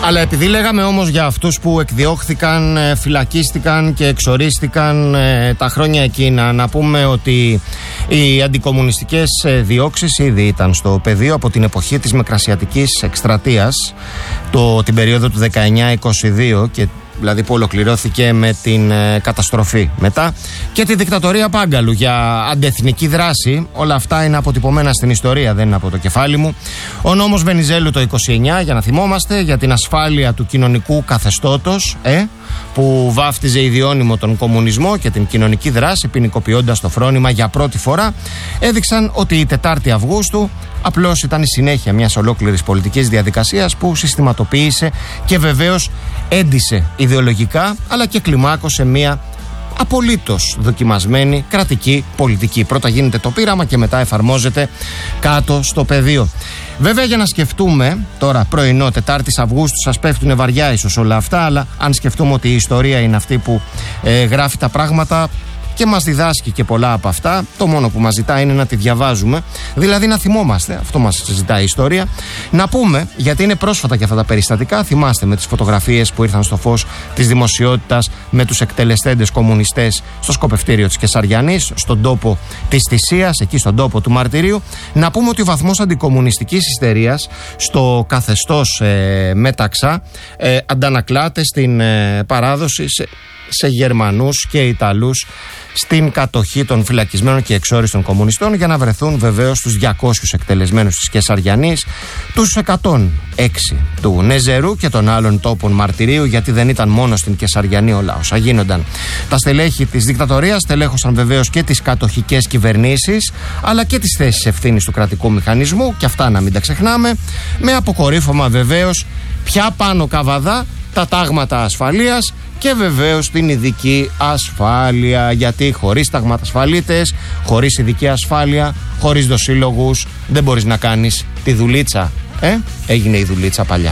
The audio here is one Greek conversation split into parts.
Αλλά επειδή λέγαμε όμως για αυτούς που εκδιώχθηκαν, φυλακίστηκαν και εξορίστηκαν τα χρόνια εκείνα, να πούμε ότι οι αντικομμουνιστικές διώξεις ήδη ήταν στο πεδίο από την εποχή της Μικρασιατικής Εκστρατείας, την περίοδο του 19-22, και δηλαδή που ολοκληρώθηκε με την καταστροφή μετά, και τη δικτατορία Πάγκαλου για αντεθνική δράση. Όλα αυτά είναι αποτυπωμένα στην ιστορία, δεν είναι από το κεφάλι μου. Ο νόμος Βενιζέλου το 29, για να θυμόμαστε, για την ασφάλεια του κοινωνικού καθεστώτος, που βάφτιζε ιδιώνυμο τον κομμουνισμό και την κοινωνική δράση, ποινικοποιώντας το φρόνημα για πρώτη φορά, έδειξαν ότι η 4η Αυγούστου απλώς ήταν η συνέχεια μιας ολόκληρης πολιτικής διαδικασίας που συστηματοποίησε και βεβαίως έντισε ιδεολογικά, αλλά και κλιμάκωσε μια απολύτως δοκιμασμένη κρατική πολιτική. Πρώτα γίνεται το πείραμα και μετά εφαρμόζεται κάτω στο πεδίο. Βέβαια, για να σκεφτούμε τώρα, πρωινό 4ης Αυγούστου, σας πέφτουνε βαριά ίσως όλα αυτά, αλλά αν σκεφτούμε ότι η ιστορία είναι αυτή που γράφει τα πράγματα και μας διδάσκει και πολλά από αυτά, το μόνο που μας ζητάει είναι να τη διαβάζουμε, δηλαδή να θυμόμαστε, αυτό μας ζητάει η ιστορία. Να πούμε, γιατί είναι πρόσφατα και αυτά τα περιστατικά, θυμάστε με τις φωτογραφίες που ήρθαν στο φως της δημοσιότητας με τους εκτελεστέντες κομμουνιστές στο σκοπευτήριο της Κεσαριανής, στον τόπο της θυσίας, εκεί στον τόπο του μαρτυρίου. Να πούμε ότι ο βαθμός αντικομμουνιστικής ιστερίας στο καθεστώς Μέταξα αντανακλάται στην παράδοση σε Γερμανούς και Ιταλούς στην κατοχή των φυλακισμένων και εξόριστων κομμουνιστών, για να βρεθούν βεβαίως τους 200 εκτελεσμένους της Κεσαριανής, τους 106 του Νεζερού και των άλλων τόπων μαρτυρίου, γιατί δεν ήταν μόνο στην Κεσαριανή όλα όσα γίνονταν. Τα στελέχη της δικτατορίας στελέχωσαν βεβαίως και τις κατοχικές κυβερνήσεις, αλλά και τις θέσεις ευθύνης του κρατικού μηχανισμού, και αυτά να μην τα ξεχνάμε, με αποκορύφωμα βεβαίως πια πάνω καβαδά τα τάγματα ασφαλείας και βεβαίως την ειδική ασφάλεια, γιατί χωρίς ταγματασφαλίτες, χωρίς ειδική ασφάλεια, χωρίς δοσύλλογους δεν μπορείς να κάνεις τη δουλίτσα. Έγινε η δουλίτσα παλιά.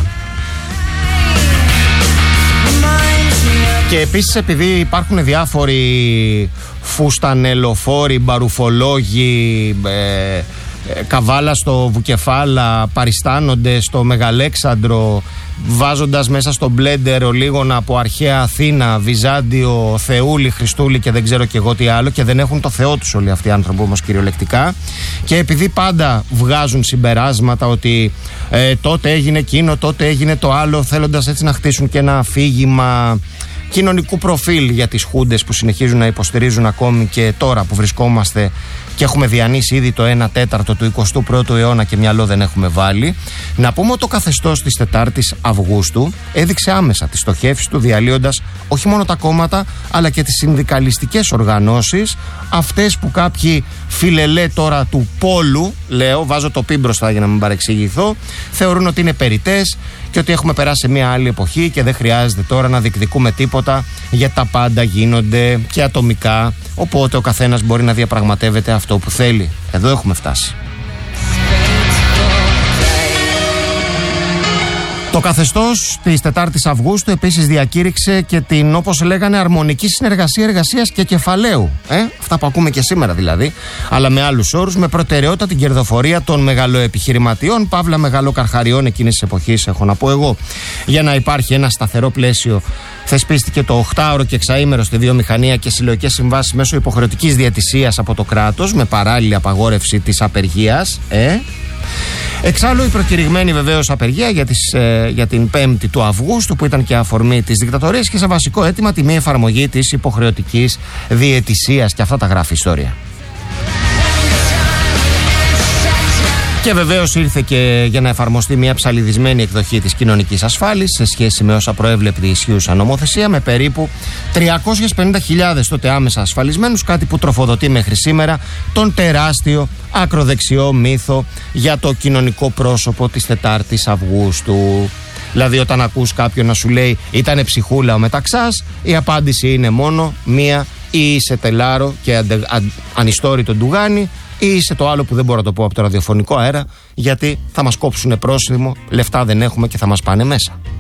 Και επίσης, επειδή υπάρχουν διάφοροι φουστανελοφόροι, μπαρουφολόγοι, καβάλα στο Βουκεφάλα, παριστάνονται στο Μεγαλέξανδρο, βάζοντας μέσα στο μπλέντερ ολίγονα από αρχαία Αθήνα, Βυζάντιο, Θεούλη, Χριστούλη και δεν ξέρω και εγώ τι άλλο, και δεν έχουν το Θεό τους όλοι αυτοί οι άνθρωποι όμως κυριολεκτικά. Και επειδή πάντα βγάζουν συμπεράσματα ότι τότε έγινε εκείνο, τότε έγινε το άλλο, θέλοντας έτσι να χτίσουν και ένα αφήγημα κοινωνικού προφίλ για τις χούντες που συνεχίζουν να υποστηρίζουν ακόμη και τώρα που βρισκόμαστε και έχουμε διανύσει ήδη το 1/4 του 21ου αιώνα και μυαλό δεν έχουμε βάλει. Να πούμε ότι το καθεστώς της 4ης Αυγούστου έδειξε άμεσα τις στοχεύσεις του, διαλύοντας όχι μόνο τα κόμματα αλλά και τις συνδικαλιστικές οργανώσεις, αυτές που κάποιοι φιλελέ τώρα του πόλου, λέω, βάζω το πι μπροστά για να μην παρεξηγηθώ, θεωρούν ότι είναι περιττές και ότι έχουμε περάσει σε μια άλλη εποχή και δεν χρειάζεται τώρα να διεκδικούμε τίποτα, γιατί τα πάντα γίνονται και ατομικά, οπότε ο καθένας μπορεί να διαπραγματεύεται αυτό που θέλει. Εδώ έχουμε φτάσει. Το καθεστώς της 4ης Αυγούστου επίσης διακήρυξε και την, όπως λέγανε, αρμονική συνεργασία εργασίας και κεφαλαίου. Αυτά που ακούμε και σήμερα δηλαδή, αλλά με άλλους όρους, με προτεραιότητα την κερδοφορία των μεγαλοεπιχειρηματιών, παύλα μεγαλοκαρχαριών εκείνης της εποχής, έχω να πω εγώ. Για να υπάρχει ένα σταθερό πλαίσιο, θεσπίστηκε το 8ωρο και 6ήμερο στη βιομηχανία και συλλογικές συμβάσεις μέσω υποχρεωτικής διαιτησίας από το κράτος, με παράλληλη απαγόρευση της απεργίας. Εξάλλου, η προκηρυγμένη βεβαίως απεργία για την 5η του Αυγούστου, που ήταν και αφορμή της δικτατορίας, και σε βασικό αίτημα τη μη εφαρμογή της υποχρεωτικής διαιτησίας, και αυτά τα γράφει η ιστορία. Και βεβαίως ήρθε και για να εφαρμοστεί μια ψαλιδισμένη εκδοχή της κοινωνικής ασφάλισης σε σχέση με όσα προέβλεπε η ισχύουσα νομοθεσία, με περίπου 350.000 τότε άμεσα ασφαλισμένους, κάτι που τροφοδοτεί μέχρι σήμερα τον τεράστιο ακροδεξιό μύθο για το κοινωνικό πρόσωπο της 4ης Αυγούστου. Δηλαδή, όταν ακούς κάποιον να σου λέει «Ήτανε ψυχούλα ο Μεταξάς», η απάντηση είναι μόνο μία: ή είσαι τελάρο και ανιστόρητο ντουγάνι, ή είσαι το άλλο που δεν μπορώ να το πω από το ραδιοφωνικό αέρα, γιατί θα μας κόψουνε πρόσημο, λεφτά δεν έχουμε και θα μας πάνε μέσα.